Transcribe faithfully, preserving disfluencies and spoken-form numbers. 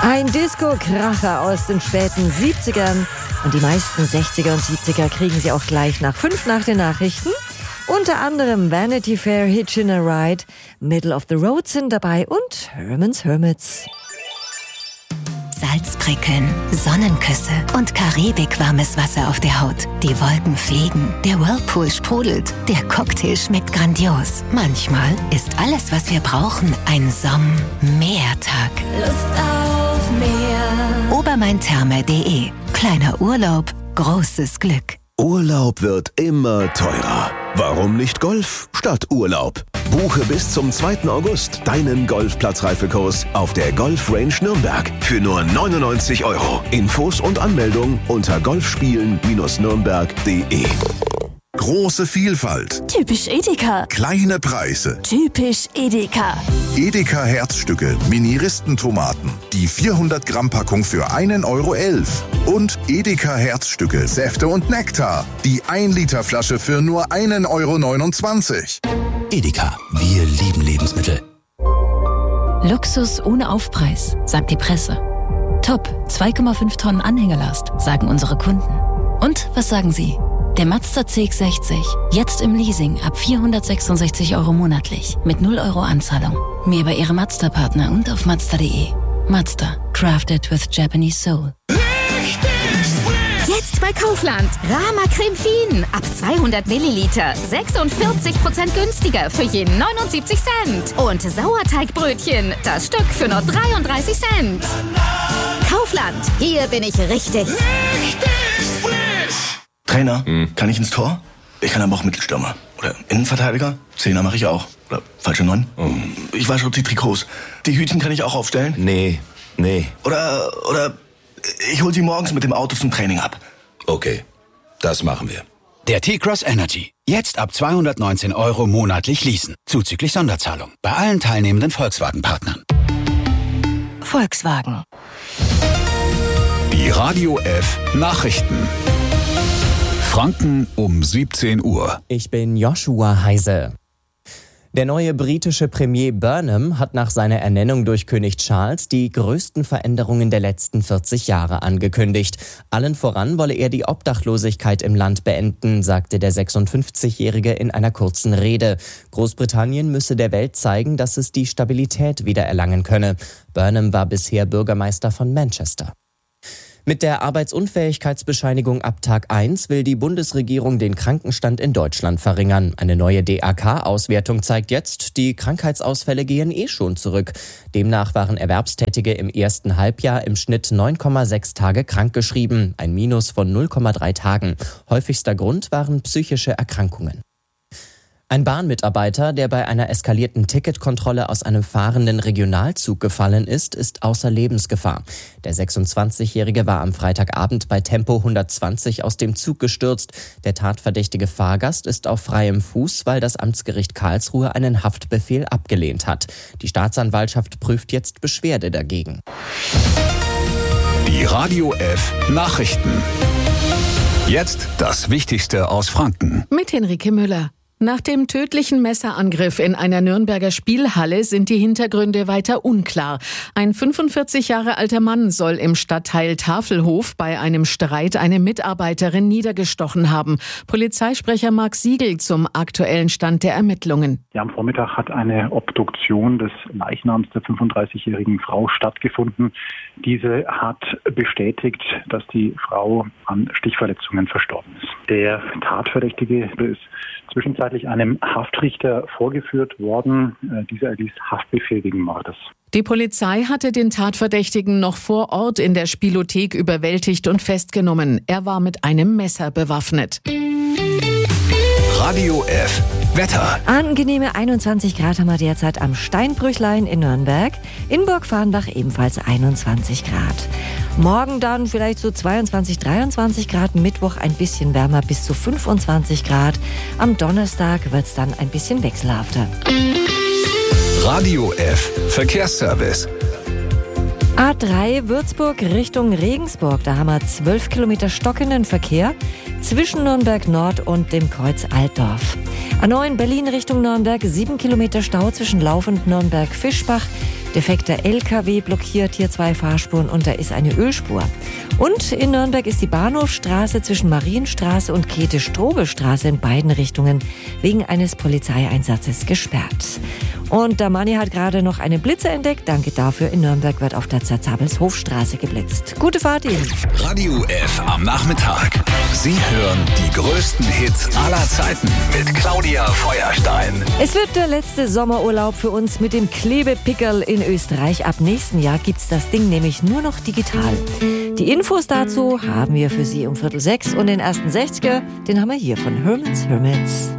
Ein Disco-Kracher aus den späten siebzigern und die meisten sechziger und siebziger kriegen Sie auch gleich nach fünf nach den Nachrichten. Unter anderem Vanity Fair, Hitchin' a Ride, Middle of the Road sind dabei und Herman's Hermits. Salzprickeln, Sonnenküsse und karibikwarmes Wasser auf der Haut. Die Wolken fliegen, der Whirlpool sprudelt, der Cocktail schmeckt grandios. Manchmal ist alles, was wir brauchen, ein Somm-Meertag. Lust auf Meer. Obermain-Therme punkt de. Kleiner Urlaub, großes Glück. Urlaub wird immer teurer. Warum nicht Golf statt Urlaub? Buche bis zum zweiten August deinen Golfplatzreifekurs auf der Golf Range Nürnberg für nur neunundneunzig Euro. Infos und Anmeldung unter golfspielen Nürnberg punkt de. Große Vielfalt. Typisch Edeka. Kleine Preise. Typisch Edeka. Edeka Herzstücke, Mini-Ristentomaten. Die vierhundert Gramm Packung für einen Euro elf. Und Edeka Herzstücke, Säfte und Nektar. Die ein Liter Flasche für nur einen Euro neunundzwanzig. Edeka, wir lieben Lebensmittel. Luxus ohne Aufpreis, sagt die Presse. Top, zwei Komma fünf Tonnen Anhängerlast, sagen unsere Kunden. Und was sagen Sie? Der Mazda C X sechzig, jetzt im Leasing ab vierhundertsechsundsechzig Euro monatlich, mit null Euro Anzahlung. Mehr bei Ihrem Mazda-Partner und auf mazda punkt de. Mazda, crafted with Japanese soul. Jetzt bei Kaufland. Rama Creme Fien. Ab zweihundert Milliliter. sechsundvierzig Prozent günstiger für je neunundsiebzig Cent. Und Sauerteigbrötchen. Das Stück für nur dreiunddreißig Cent. Kaufland. Hier bin ich richtig. Richtig frisch. Trainer, hm. kann ich ins Tor? Ich kann aber auch Mittelstürmer. Oder Innenverteidiger. Zehner mache ich auch. Oder falsche Neun. Oh. Ich wasche auch die Trikots. Die Hütchen kann ich auch aufstellen. Nee, nee. Oder, oder... Ich hol sie morgens mit dem Auto zum Training ab. Okay, das machen wir. Der T-Cross Energy. Jetzt ab zweihundertneunzehn Euro monatlich leasen. Zuzüglich Sonderzahlung. Bei allen teilnehmenden Volkswagen-Partnern. Volkswagen. Die Radio F Nachrichten. Franken um siebzehn Uhr. Ich bin Joshua Heise. Der neue britische Premier Burnham hat nach seiner Ernennung durch König Charles die größten Veränderungen der letzten vierzig Jahre angekündigt. Allen voran wolle er die Obdachlosigkeit im Land beenden, sagte der sechsundfünfzigjährige in einer kurzen Rede. Großbritannien müsse der Welt zeigen, dass es die Stabilität wiedererlangen könne. Burnham war bisher Bürgermeister von Manchester. Mit der Arbeitsunfähigkeitsbescheinigung ab Tag eins will die Bundesregierung den Krankenstand in Deutschland verringern. Eine neue D A K-Auswertung zeigt jetzt, die Krankheitsausfälle gehen eh schon zurück. Demnach waren Erwerbstätige im ersten Halbjahr im Schnitt neun Komma sechs Tage krankgeschrieben, ein Minus von null Komma drei Tagen. Häufigster Grund waren psychische Erkrankungen. Ein Bahnmitarbeiter, der bei einer eskalierten Ticketkontrolle aus einem fahrenden Regionalzug gefallen ist, ist außer Lebensgefahr. Der sechsundzwanzigjährige war am Freitagabend bei Tempo hundertzwanzig aus dem Zug gestürzt. Der tatverdächtige Fahrgast ist auf freiem Fuß, weil das Amtsgericht Karlsruhe einen Haftbefehl abgelehnt hat. Die Staatsanwaltschaft prüft jetzt Beschwerde dagegen. Die Radio F Nachrichten. Jetzt das Wichtigste aus Franken. Mit Henrike Müller. Nach dem tödlichen Messerangriff in einer Nürnberger Spielhalle sind die Hintergründe weiter unklar. Ein fünfundvierzig Jahre alter Mann soll im Stadtteil Tafelhof bei einem Streit eine Mitarbeiterin niedergestochen haben. Polizeisprecher Marc Siegel zum aktuellen Stand der Ermittlungen. Ja, am Vormittag hat eine Obduktion des Leichnams der fünfunddreißigjährigen Frau stattgefunden. Diese hat bestätigt, dass die Frau an Stichverletzungen verstorben ist. Der Tatverdächtige ist zwischenzeitlich einem Haftrichter vorgeführt worden. Dieser erließ Haftbefehl wegen Mordes. Die Polizei hatte den Tatverdächtigen noch vor Ort in der Spielothek überwältigt und festgenommen. Er war mit einem Messer bewaffnet. Radio F Wetter. Angenehme einundzwanzig Grad haben wir derzeit am Steinbrüchlein in Nürnberg. In Burgfarrnbach ebenfalls einundzwanzig Grad. Morgen dann vielleicht so zweiundzwanzig, dreiundzwanzig Grad. Mittwoch ein bisschen wärmer bis zu fünfundzwanzig Grad. Am Donnerstag wird es dann ein bisschen wechselhafter. Radio F Verkehrsservice. A drei Würzburg Richtung Regensburg. Da haben wir zwölf Kilometer stockenden Verkehr zwischen Nürnberg Nord und dem Kreuz Altdorf. A neun Berlin Richtung Nürnberg, sieben Kilometer Stau zwischen Lauf und Nürnberg-Fischbach. Defekter L K W blockiert hier zwei Fahrspuren und da ist eine Ölspur. Und in Nürnberg ist die Bahnhofstraße zwischen Marienstraße und Käthe-Strobel-Straße in beiden Richtungen wegen eines Polizeieinsatzes gesperrt. Und der Manni hat gerade noch einen Blitzer entdeckt. Danke dafür. In Nürnberg wird auf der Zerzabels-Hofstraße geblitzt. Gute Fahrt Ihnen. Radio F am Nachmittag. Sie hören die größten Hits aller Zeiten mit Claudia Feuerstein. Es wird der letzte Sommerurlaub für uns mit dem Klebepickerl in Österreich. Ab nächsten Jahr gibt's das Ding nämlich nur noch digital. Die Infos dazu haben wir für Sie um Viertel sechs und den ersten sechziger, den haben wir hier von Herman's Hermits.